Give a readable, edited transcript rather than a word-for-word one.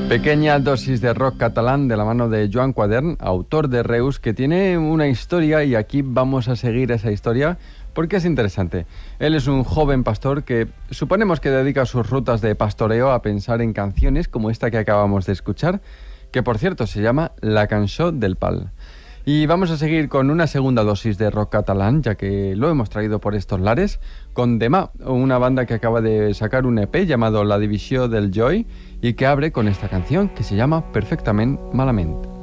Pequeña dosis de rock catalán de la mano de Joan Quadern, autor de Reus, que tiene una historia y aquí vamos a seguir esa historia porque es interesante. Él es un joven pastor que suponemos que dedica sus rutas de pastoreo a pensar en canciones como esta que acabamos de escuchar, que por cierto se llama La Cançó del Pal. Y vamos a seguir con una segunda dosis de rock catalán, ya que lo hemos traído por estos lares, con Demà, una banda que acaba de sacar un EP llamado La Divisió del Joy y que abre con esta canción que se llama Perfectament Malament.